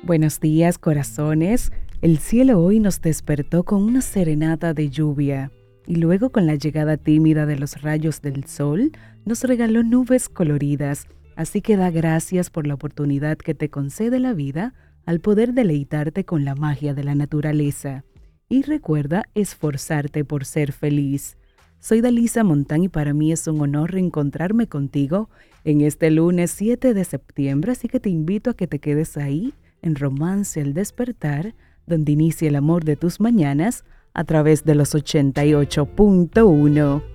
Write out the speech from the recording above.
Buenos días, corazones. El cielo hoy nos despertó con una serenata de lluvia y luego con la llegada tímida de los rayos del sol nos regaló nubes coloridas. Así que da gracias por la oportunidad que te concede la vida al poder deleitarte con la magia de la naturaleza. Y recuerda esforzarte por ser feliz. Soy Dalisa Montán y para mí es un honor reencontrarme contigo en este lunes 7 de septiembre, así que te invito a que te quedes ahí en Romance al Despertar, donde inicia el amor de tus mañanas a través de los 88.1.